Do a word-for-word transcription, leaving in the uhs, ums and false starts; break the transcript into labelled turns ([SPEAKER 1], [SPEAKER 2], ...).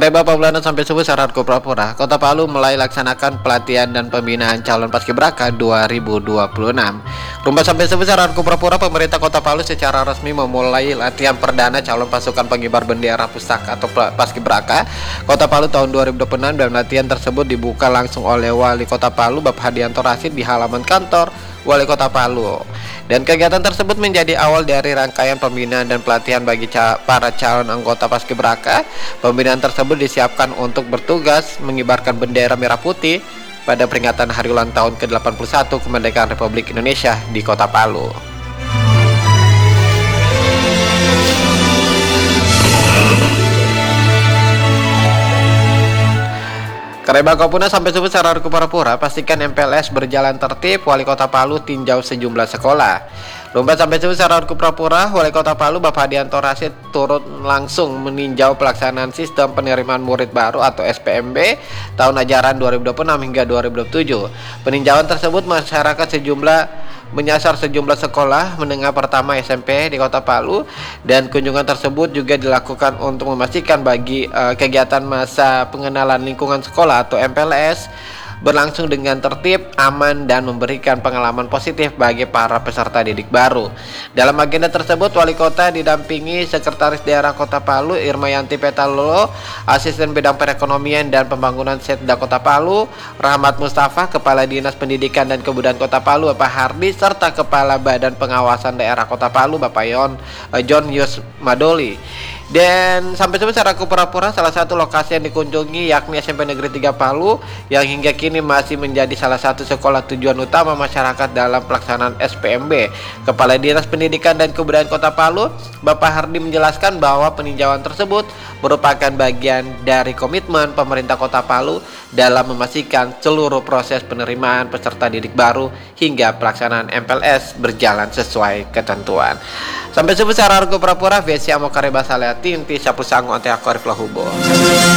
[SPEAKER 1] Kareba Pabulana sampai subuh Saratku Prapura, Kota Palu mulai laksanakan pelatihan dan pembinaan calon paskibraka dua ribu dua puluh enam. Rumah sampai subuh Saratku Prapura, pemerintah Kota Palu secara resmi memulai latihan perdana calon pasukan pengibar bendera pusaka atau paskibraka Kota Palu tahun dua ribu dua puluh enam, dan latihan tersebut dibuka langsung oleh Wali Kota Palu Bapak Hadianto Rasid di halaman kantor Wali Kota Palu. Dan kegiatan tersebut menjadi awal dari rangkaian pembinaan dan pelatihan bagi ca para calon anggota paskibraka. Pembinaan tersebut disiapkan untuk bertugas mengibarkan bendera merah putih pada peringatan hari ulang tahun ke delapan puluh satu kemerdekaan Republik Indonesia di Kota Palu. Kareba Kopuna sampai subuh Saratku Prapura, pastikan M P L S berjalan tertib. Wali Kota Palu tinjau sejumlah sekolah. Lomba sampai subuh Saratku Prapura, Wali Kota Palu Bapak Hadianto Rasid turut langsung meninjau pelaksanaan sistem penerimaan murid baru atau S P M B tahun ajaran dua ribu dua puluh enam hingga dua ribu dua puluh tujuh. Peninjauan tersebut masyarakat sejumlah menyasar sejumlah sekolah menengah pertama S M P di Kota Palu, dan kunjungan tersebut juga dilakukan untuk memastikan bagi uh, kegiatan masa pengenalan lingkungan sekolah atau M P L S berlangsung dengan tertib, aman, dan memberikan pengalaman positif bagi para peserta didik baru. Dalam agenda tersebut, Wali Kota didampingi Sekretaris Daerah Kota Palu Irmayanti Petalolo, Asisten Bidang Perekonomian dan Pembangunan Setda Kota Palu Rahmat Mustafa, Kepala Dinas Pendidikan dan Kebudayaan Kota Palu Bapak Hardi, serta Kepala Badan Pengawasan Daerah Kota Palu Bapak Yon, uh, John Yus Madoli. Dan sampai subuh Saratku Prapura, salah satu lokasi yang dikunjungi yakni S M P Negeri tiga Palu yang hingga kini masih menjadi salah satu sekolah tujuan utama masyarakat dalam pelaksanaan S P M B. Kepala Dinas Pendidikan dan Kebudayaan Kota Palu Bapak Hardi menjelaskan bahwa peninjauan tersebut merupakan bagian dari komitmen pemerintah Kota Palu dalam memastikan seluruh proses penerimaan peserta didik baru hingga pelaksanaan M P L S berjalan sesuai ketentuan. Sampai subuh Saratku Prapura, Vesi Amo Kareba Saleh Tinti Sapu Sangu Ante Akorif Lahubo.